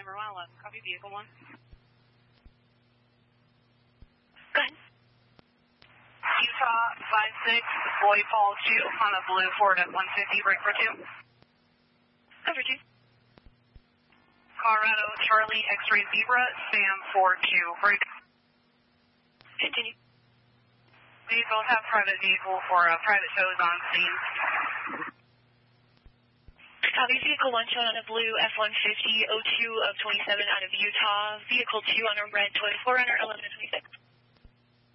November 111. Copy vehicle 1. Go ahead. Utah 56, Boy Paul 2 on a blue Ford F-150, break for 2. Cover 2. Colorado Charlie X-ray Zebra, Sam 42, break. Continue. We both have private vehicle or private tows on scene. Copy. Vehicle 1 shown on a blue F-150, 02 of 27 out of Utah. Vehicle 2 on a red Toyota 4Runner, 11 of 26.